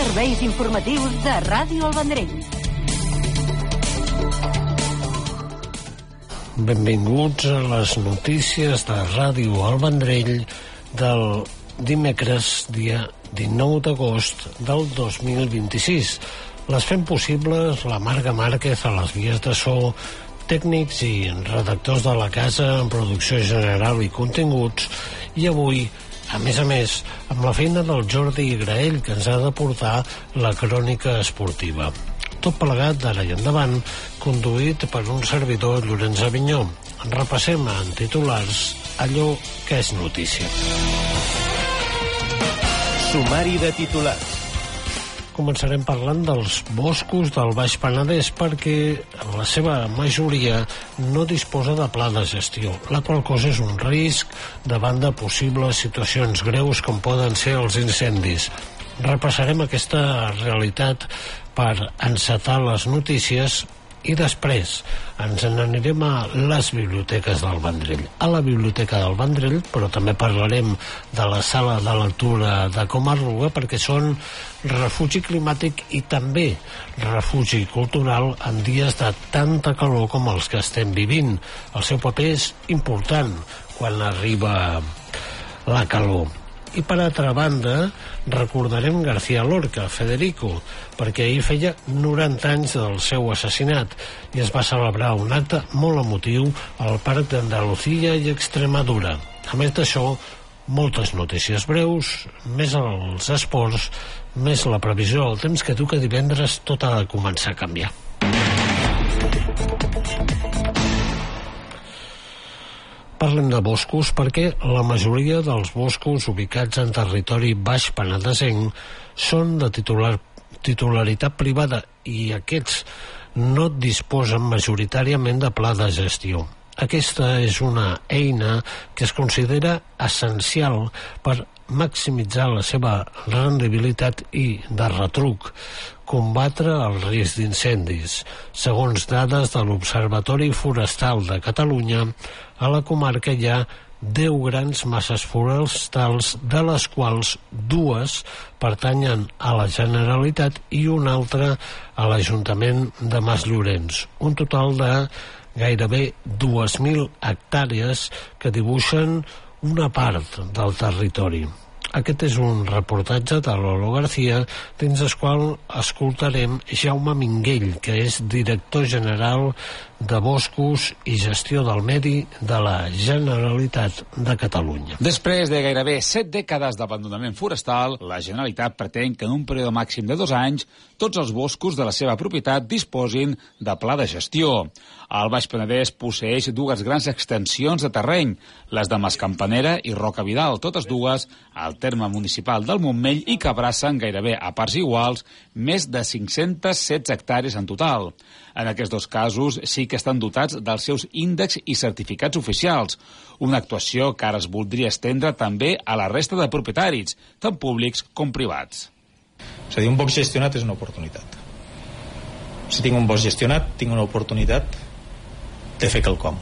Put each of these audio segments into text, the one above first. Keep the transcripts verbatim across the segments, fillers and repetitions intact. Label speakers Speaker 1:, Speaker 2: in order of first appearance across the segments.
Speaker 1: Serveis informatius de Ràdio El Vendrell.
Speaker 2: Benvinguts a les notícies de Ràdio El Vendrell del dimecres, dia dinou d'agost del dos mil vint-i-sis. Les fem possibles la Marga Márquez a les vies de so, tècnics i redactors de la casa en producció general i continguts, i avui, a més a més, amb la feina del Jordi Graell, que ens ha de portar la crònica esportiva. Tot plegat d'ara i endavant, conduït per un servidor, Llorenç Avinyó. Repassem en titulars allò que és notícia.
Speaker 3: Sumari de titulars.
Speaker 2: Començarem parlant dels boscos del Baix Penedès perquè la seva majoria no disposa de pla de gestió, la qual cosa és un risc davant de possibles situacions greus com poden ser els incendis. Repassarem aquesta realitat per encetar les notícies i després ens n'anirem a les biblioteques del Vendrell. A la biblioteca del Vendrell, però també parlarem de la sala de lectura de Comarruga perquè són refugi climàtic i també refugi cultural en dies de tanta calor com els que estem vivint. El seu paper és important quan arriba la calor. I per altra banda, recordarem García Lorca, Federico, perquè ahir feia noranta anys del seu assassinat i es va celebrar un acte molt emotiu al Parc d'Andalucía i Extremadura. A més d'això, moltes notícies breus, més els esports, més la previsió del temps que diu que divendres tot ha de començar a canviar. Parlem de boscos perquè la majoria dels boscos ubicats en territori baix penedesenc són de titular, titularitat privada i aquests no disposen majoritàriament de pla de gestió. Aquesta és una eina que es considera essencial per maximitzar la seva rendibilitat i, de retruc, combatre el risc d'incendis. Segons dades de l'Observatori Forestal de Catalunya, a la comarca hi ha deu grans masses forestals, de les quals dues pertanyen a la Generalitat i una altra a l'Ajuntament de Masllorenç. Un total de gairebé dues mil hectàrees que dibuixen una part del territori. Aquest és un reportatge de Lolo García, dins el qual escoltarem Jaume Minguell, que és director general de Boscos i Gestió del Medi de la Generalitat de Catalunya.
Speaker 4: Després de gairebé set dècades d'abandonament forestal, la Generalitat pretén que en un període màxim de dos anys tots els boscos de la seva propietat disposin de pla de gestió. El Baix Penedès posseeix dues grans extensions de terreny, les de Mascampanera i Roca Vidal, totes dues al terme municipal del Montmell i que abracen gairebé a parts iguals més de cinc-centes setze hectàrees en total. En aquests dos casos sí que estan dotats dels seus índexs i certificats oficials, una actuació que ara es voldria estendre també a la resta de propietaris, tant públics com privats.
Speaker 5: És a dir, un bosc gestionat és una oportunitat. Si tinc un bosc gestionat, tinc una oportunitat de fer quelcom.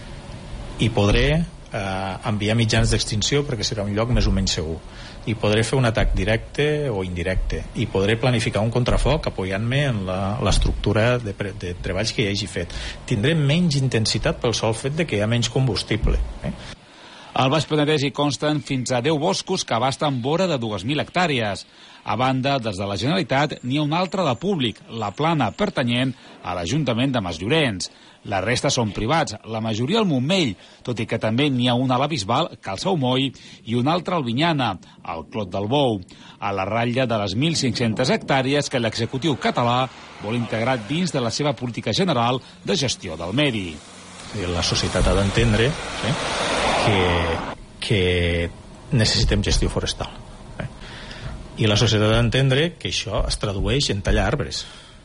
Speaker 5: I podré eh, enviar mitjans d'extinció perquè serà un lloc més o menys segur. I podré fer un atac directe o indirecte. I podré planificar un contrafoc apoyant-me en l'estructura de, de treballs que hi hagi fet. Tindré menys intensitat pel sol fet de que hi ha menys combustible. Eh?
Speaker 4: Al Baix Penedès hi consten fins a deu boscos que abasten vora de dues mil hectàrees. A banda, des de la Generalitat, n'hi ha un altre de públic, la Plana, pertanyent a l'Ajuntament de Masllorenç. La resta són privats, la majoria al Montmell, tot i que també n'hi ha un a la Bisbal, Cal Saumoll, i un altre al Vinyana, al Clot del Bou, a la ratlla de les mil cinc-centes hectàrees que l'executiu català vol integrar dins de la seva política general de gestió del medi.
Speaker 5: La societat ha d'entendre eh, que, que necessitem gestió forestal. Eh? I la societat ha d'entendre que això es tradueix en tallar arbres.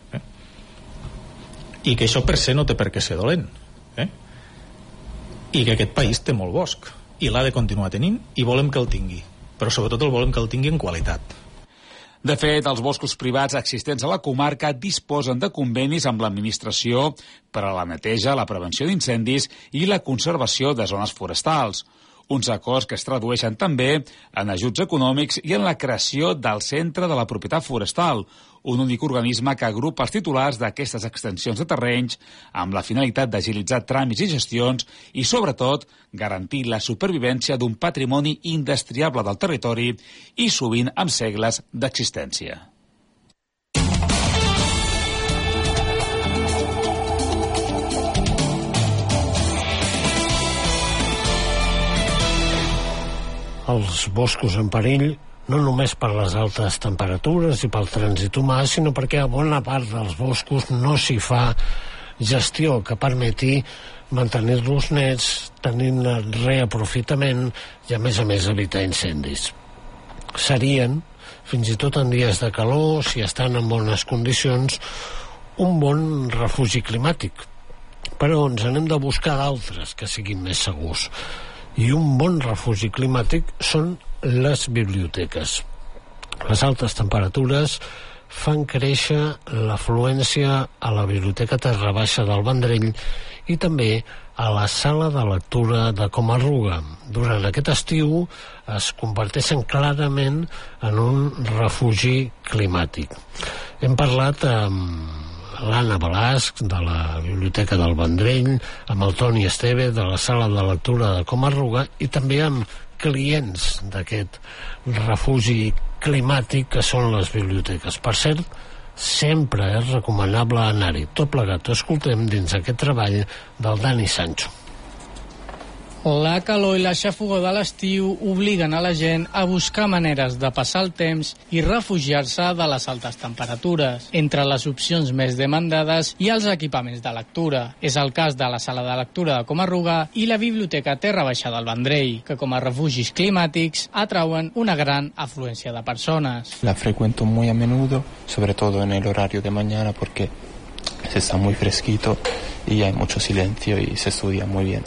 Speaker 5: I que això per se no té per què ser dolent, eh? I que aquest país té molt bosc i l'ha de continuar tenint i volem que el tingui, però sobretot el volem que el tingui en qualitat.
Speaker 4: De fet, els boscos privats existents a la comarca disposen de convenis amb l'administració per a la neteja, la prevenció d'incendis i la conservació de zones forestals. Uns acords que es tradueixen també en ajuts econòmics i en la creació del Centre de la Propietat Forestal, un únic organisme que agrupa els titulars d'aquestes extensions de terrenys amb la finalitat d'agilitzar tràmits i gestions i, sobretot, garantir la supervivència d'un patrimoni indestriable del territori i sovint amb segles d'existència.
Speaker 2: Els boscos en perill no només per les altes temperatures i pel trànsit humà, sinó perquè a bona part dels boscos no s'hi fa gestió que permeti mantenir-los nets, tenint reaprofitament i, a més a més, evitar incendis. Serien, fins i tot en dies de calor, si estan en bones condicions, un bon refugi climàtic. Però ens n'hem de buscar d'altres que siguin més segurs. I un bon refugi climàtic són les biblioteques. Les altes temperatures fan créixer l'afluència a la Biblioteca Terra Baixa del Vendrell i també a la sala de lectura de Coma-ruga. Durant aquest estiu es converteixen clarament en un refugi climàtic. Hem parlat amb l'Anna Balasc, de la Biblioteca del Vendrell, amb el Toni Esteve, de la sala de lectura de Coma-ruga, i també amb clients d'aquest refugi climàtic que són les biblioteques. Per cert, sempre és recomanable anar-hi. Tot plegat ho escoltem dins aquest treball del Dani Sancho.
Speaker 6: La calor i la xafogor de l'estiu obliguen a la gent a buscar maneres de passar el temps i refugiar-se de les altes temperatures. Entre les opcions més demandades hi ha els equipaments de lectura. És el cas de la sala de lectura de Coma-ruga i la Biblioteca Terra Baixa del Vendrell, que com a refugis climàtics atrauen una gran afluència de persones.
Speaker 7: La frecuento muy a menudo, sobre todo en el horario de mañana, porque se está muy fresquito y hay mucho silencio y se estudia muy bien.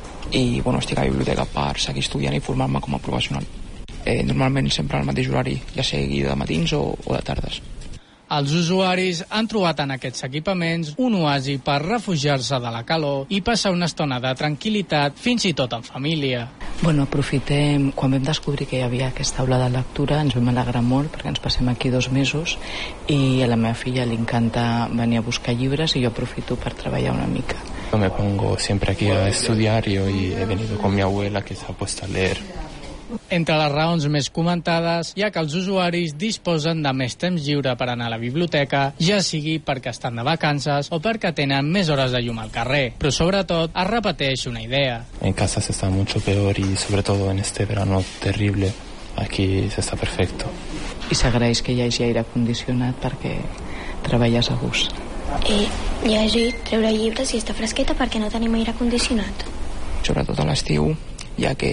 Speaker 8: I bueno, estic a la biblioteca per seguir estudiant i formar-me com a professional. Eh, normalment sempre al mateix horari, ja sigui de matins o, o de tardes.
Speaker 6: Els usuaris han trobat en aquests equipaments un oasi per refugiar-se de la calor i passar una estona de tranquil·litat, fins i tot en família.
Speaker 9: Bueno, aprofitem, quan vam descobrir que hi havia aquesta aula de lectura, ens vam alegrar molt perquè ens passem aquí dos mesos i a la meva filla li encanta venir a buscar llibres i jo aprofito per treballar una mica.
Speaker 7: Yo me pongo siempre aquí a estudiar y hoy he venido con mi abuela que se ha puesto a leer.
Speaker 6: Entre les raons més comentades hi ha que els usuaris disposen de més temps lliure per anar a la biblioteca, ja sigui perquè estan de vacances o perquè tenen més hores de llum al carrer. Però sobretot es repeteix una idea.
Speaker 7: En casa se está mucho peor y sobre todo en este verano terrible, aquí se está perfecto.
Speaker 9: I s'agraeix que hi hagi aire condicionat perquè treballes a gust.
Speaker 10: I llegir, treure llibres i estar fresqueta perquè no tenim aire condicionat.
Speaker 8: Sobretot a l'estiu, ja que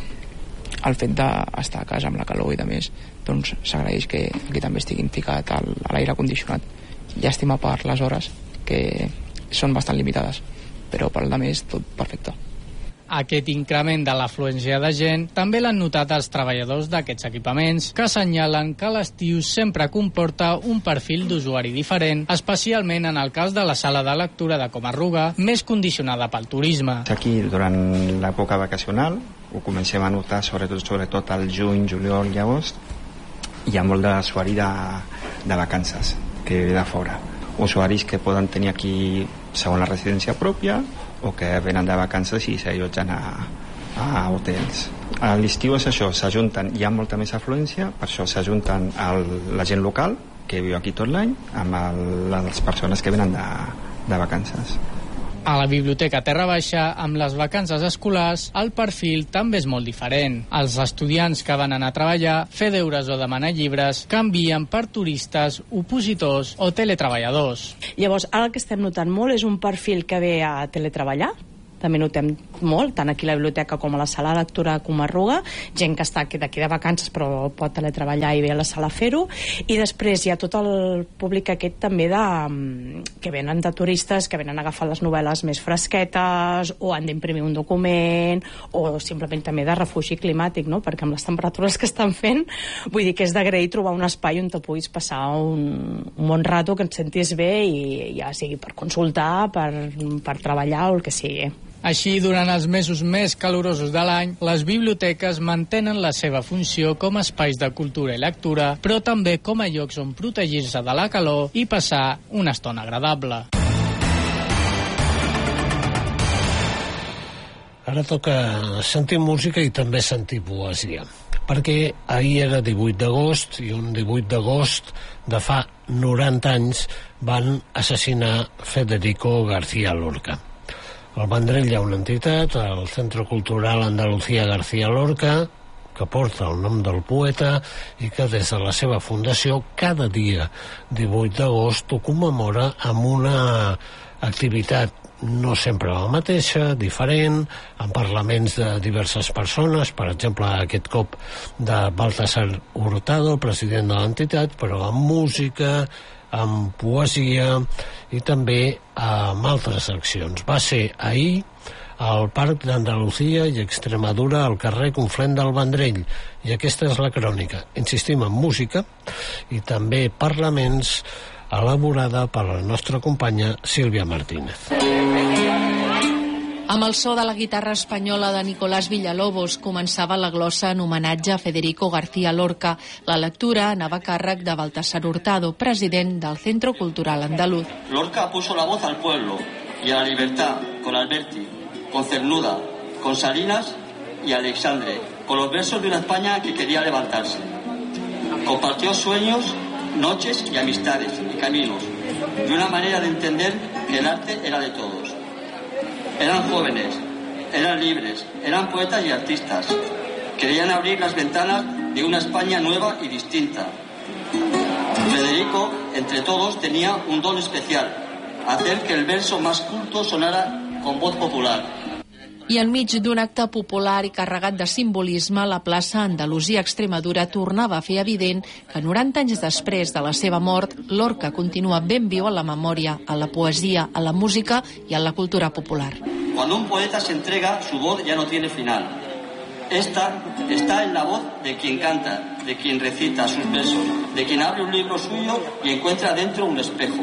Speaker 8: el fet d'estar a casa amb la calor i de més, doncs s'agraeix que aquí també estiguin ficat a l'aire condicionat. Llàstima per les hores, que són bastant limitades, però per de més tot perfecte.
Speaker 6: Aquest increment de l'afluència de gent també l'han notat els treballadors d'aquests equipaments, que assenyalen que l'estiu sempre comporta un perfil d'usuari diferent, especialment en el cas de la sala de lectura de Coma-ruga, més condicionada pel turisme.
Speaker 11: Aquí, durant l'època vacacional, ho comencem a notar sobretot, sobretot al juny, juliol i agost, hi ha molt d'usuari de, de vacances que ve de fora. Usuaris que poden tenir aquí segona residència pròpia o que venen de vacances i s'allotgen a, a hotels. A l'estiu és això, s'ajunten, hi ha molta més afluència, per això s'ajunten el, la gent local que viu aquí tot l'any amb el, les persones que venen de, de vacances.
Speaker 6: A la Biblioteca Terra Baixa, amb les vacances escolars, el perfil també és molt diferent. Els estudiants que van anar a treballar, fer deures o demanar llibres, canvien per turistes, opositors o teletreballadors.
Speaker 12: Llavors, ara el que estem notant molt és un perfil que ve a teletreballar, també notem molt, tant aquí a la biblioteca com a la sala de lectura de Coma-ruga, gent que està aquí d'aquí de vacances però pot teletreballar i ve a la sala a fer-ho, i després hi ha tot el públic aquest també de, que venen de turistes, que venen a agafar les novel·les més fresquetes o han d'imprimir un document o simplement també de refugi climàtic, no? Perquè amb les temperatures que estan fent, vull dir que és d'agrair trobar un espai on te puguis passar un, un bon rato, que et sentis bé i ja sigui per consultar, per, per treballar o el que sigui.
Speaker 6: Així, durant els mesos més calorosos de l'any, les biblioteques mantenen la seva funció com a espais de cultura i lectura, però també com a llocs on protegir-se de la calor i passar una estona agradable.
Speaker 2: Ara toca sentir música i també sentir poesia, perquè ahir era divuit d'agost i un divuit d'agost de fa noranta anys van assassinar Federico García Lorca. Al Vendrell hi ha una entitat, el Centro Cultural Andalucía García Lorca, que porta el nom del poeta i que des de la seva fundació cada dia divuit d'agost ho commemora amb una activitat no sempre la mateixa, diferent, amb parlaments de diverses persones, per exemple, aquest cop de Baltasar Hurtado, president de l'entitat, però amb música, amb poesia i també amb altres accions. Va ser ahir al Parc d'Andalucía i Extremadura al carrer Conflent del Vendrell, i aquesta és la crònica. Insistim en música i també parlaments, elaborada per la nostra companya Sílvia Martínez.
Speaker 13: Amb el so de la guitarra espanyola de Nicolás Villalobos començava la glossa en homenatge a Federico García Lorca. La lectura anava a càrrec de Baltasar Hurtado, president del Centro Cultural Andaluz.
Speaker 14: Lorca puso la voz al pueblo y a la libertad con Alberti, con Cernuda, con Salinas y Alexandre, con los versos de una España que quería levantarse. Compartió sueños, noches y amistades y caminos, de una manera de entender que el arte era de todos. Eran jóvenes, eran libres, eran poetas y artistas. Querían abrir las ventanas de una España nueva y distinta. Federico, entre todos, tenía un don especial, hacer que el verso más culto sonara con voz popular.
Speaker 13: I enmig d'un acte popular i carregat de simbolisme, la plaça Andalusia Extremadura tornava a fer evident que noranta anys després de la seva mort, Lorca continua ben viu a la memòria, a la poesia, a la música i a la cultura popular.
Speaker 14: Cuando un poeta se entrega, su voz ya no tiene final. Esta está en la voz de quien canta, de quien recita sus versos, de quien abre un libro suyo y encuentra dentro un espejo.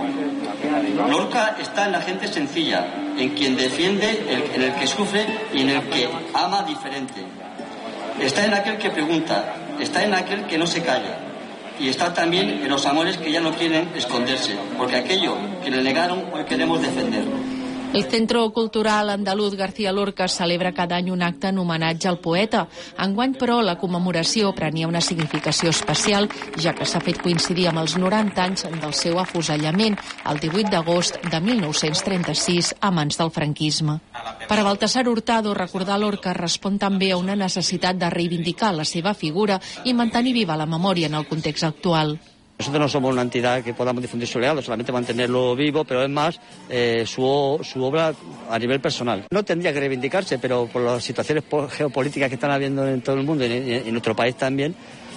Speaker 14: Lorca está en la gente sencilla, en quien defiende, el, en el que sufre y en el que ama diferente. Está en aquel que pregunta, está en aquel que no se calla. Y está también en los amores que ya no quieren esconderse, porque aquello que le negaron hoy queremos defender.
Speaker 13: El Centro Cultural Andaluz García Lorca celebra cada any un acte en homenatge al poeta. Enguany, però, la commemoració prenia una significació especial, ja que s'ha fet coincidir amb els noranta anys del seu afusellament, el divuit d'agost de mil nou-cents trenta-sis, a mans del franquisme. Per a Baltasar Hurtado, recordar Lorca respon també a una necessitat de reivindicar la seva figura i mantenir viva la memòria en el context actual.
Speaker 15: Nosotros no somos una entidad que podamos difundir su legado, solamente mantenerlo vivo, pero es más eh, su, su obra a nivel personal. No tendría que reivindicarse, pero por las situaciones geopolíticas que están habiendo en todo el mundo y en, en nuestro país también,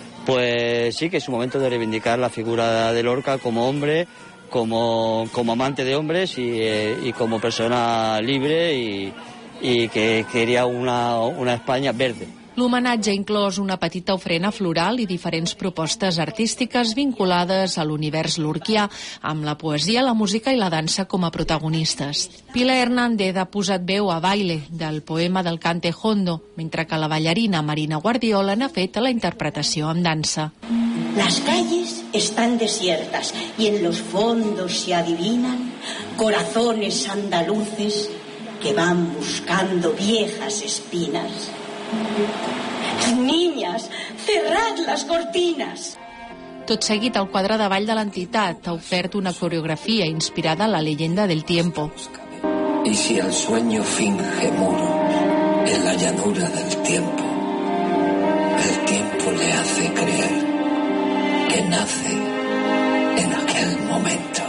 Speaker 15: pues sí que es un momento de reivindicar la figura de Lorca como hombre, como, como amante de hombres y, eh, y como persona libre y, y que quería una, una España verde.
Speaker 13: L'homenatge ha inclòs una petita ofrena floral i diferents propostes artístiques vinculades a l'univers lorquià, amb la poesia, la música i la dansa com a protagonistes. Pilar Hernández ha posat veu a Baile, del poema del Cante Hondo, mentre que la ballarina Marina Guardiola n'ha fet la interpretació amb dansa.
Speaker 16: Las calles están desiertas y en los fondos se adivinan corazones andaluces que van buscando viejas espinas. Niñas, cerrad las cortinas.
Speaker 13: Tot seguit, el quadre de ball de l'entitat ha ofert una coreografia inspirada a la leyenda del tiempo.
Speaker 17: Y si el sueño finge muros en la llanura del tiempo, el tiempo le hace creer que nace en aquel momento.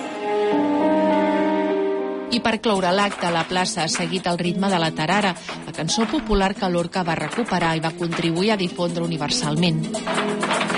Speaker 13: I per cloure l'acte, la plaça ha seguit el ritme de la tarara, la cançó popular que Lorca va recuperar i va contribuir a difondre universalment.